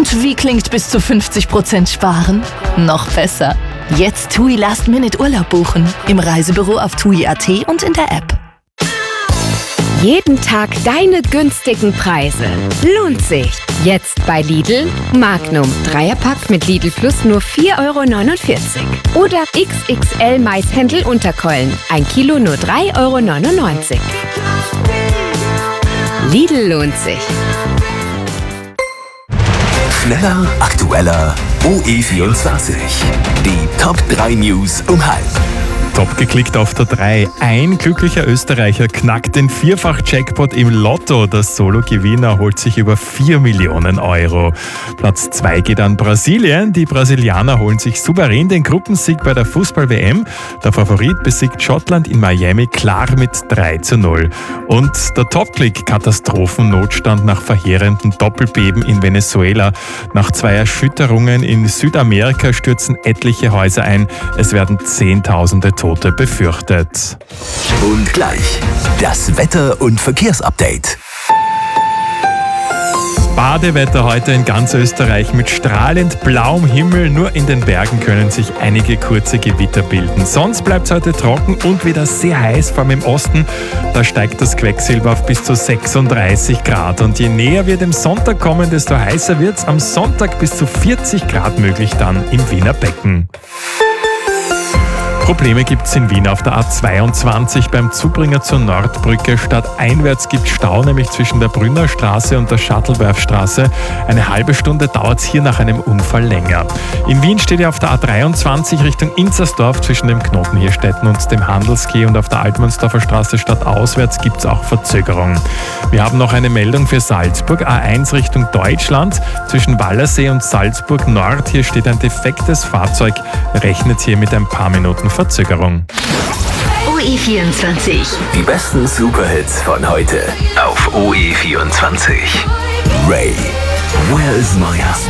Und wie klingt bis zu 50% sparen? Noch besser. Jetzt TUI Last-Minute Urlaub buchen. Im Reisebüro auf TUI.at und in der App. Jeden Tag deine günstigen Preise. Lohnt sich. Jetzt bei Lidl. Magnum. Dreierpack mit Lidl Plus nur 4,49 €. Oder XXL Maishändel Unterkeulen. 1 Kilo nur 3,99 €. Lidl lohnt sich. Schneller, aktueller, OE24. Die Top 3 News um halb. Top geklickt auf der 3. Ein glücklicher Österreicher knackt den Vierfach-Jackpot im Lotto. Der Solo-Gewinner holt sich über 4 Millionen €. Platz 2 geht an Brasilien. Die Brasilianer holen sich souverän den Gruppensieg bei der Fußball-WM. Der Favorit besiegt Schottland in Miami klar mit 3:0. Und der Top-Klick: Katastrophennotstand nach verheerenden Doppelbeben in Venezuela. Nach 2 Erschütterungen in Südamerika stürzen etliche Häuser ein. Es werden Zehntausende Tote befürchtet. Und gleich das Wetter- und Verkehrsupdate. Badewetter heute in ganz Österreich mit strahlend blauem Himmel. Nur in den Bergen können sich einige kurze Gewitter bilden. Sonst bleibt es heute trocken und wieder sehr heiß, vor allem im Osten. Da steigt das Quecksilber auf bis zu 36 Grad. Und je näher wir dem Sonntag kommen, desto heißer wird es. Am Sonntag bis zu 40 Grad möglich dann im Wiener Becken. Probleme gibt es in Wien auf der A22 beim Zubringer zur Nordbrücke. Stadteinwärts gibt es Stau, nämlich zwischen der Brünnerstraße und der Shuttleworth-Straße. Eine halbe Stunde dauert es hier nach einem Unfall länger. In Wien steht ja auf der A23 Richtung Inzersdorf zwischen dem Knoten Hirstetten und dem Handelsquai, und auf der Altmannsdorfer Straße stadtauswärts gibt es auch Verzögerung. Wir haben noch eine Meldung für Salzburg. A1 Richtung Deutschland zwischen Wallersee und Salzburg Nord. Hier steht ein defektes Fahrzeug. Rechnet hier mit ein paar Minuten Verzögerung. OE24. Die besten Superhits von heute auf OE24. Ray, Where is my husband?